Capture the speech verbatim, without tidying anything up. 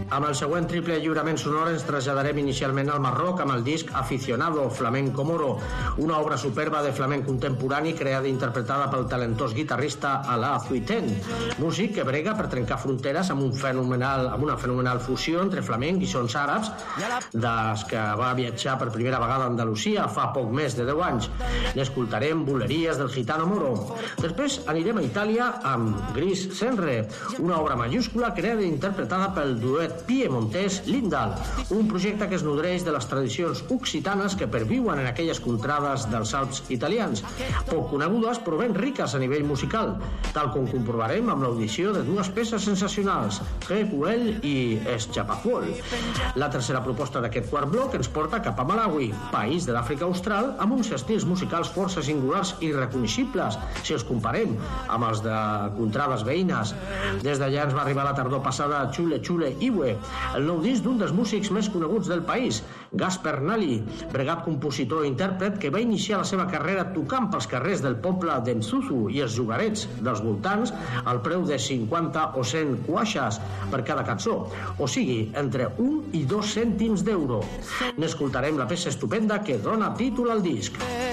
Amb el següent triple lliurament sonor ens traslladarem inicialment al Marroc amb el disc Aficionado, Flamenco Moro, una obra superba de flamenc contemporani creada i interpretada pel talentós guitarrista Alaa Zuiten, músic que brega per trencar fronteres amb, un fenomenal, amb una fenomenal fusió entre flamenc i sons àrabs, des que va viatjar per primera vegada a Andalusia fa poc més de deu anys. N'escoltarem Buleries del Gitano Moro. Després anirem a Itàlia amb Gris Senre, una obra majúscula creada i interpretada pel duet piemontès Lindal, un projecte que es nodreix de les tradicions occitanes que perviuen en aquelles contrades dels Alps italians, poc conegudes però ben riques a nivell musical, tal com comprovarem amb l'audició de dues peces sensacionals, Recuel i Eschapafuol. La tercera proposta d'aquest quart bloc ens porta cap a Malawi, país de l'Àfrica Austral, amb uns estils musicals força singulars i reconeixibles, si els comparem amb els de contrades veïnes. Des d'allà ens va arribar la tardor passada Chule Chule Iwe, el nou disc d'un dels músics més coneguts del país, Gasper Nali, bregat compositor i intèrpret que va iniciar la seva carrera tocant pels carrers del poble d'Enzuzu i els llogarets dels voltants al preu de cinquanta o cent quaixes per cada cançó, o sigui, entre un i dos cèntims d'euro. N'escoltarem la peça estupenda que dona títol al disc.